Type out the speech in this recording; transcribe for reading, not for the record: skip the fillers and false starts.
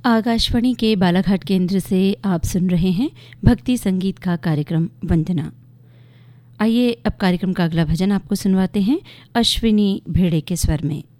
आकाशवाणी के बालाघाट केंद्र से आप सुन रहे हैं भक्ति संगीत का कार्यक्रम वंदना। आइए अब कार्यक्रम का अगला भजन आपको सुनवाते हैं अश्विनी भेड़े के स्वर में।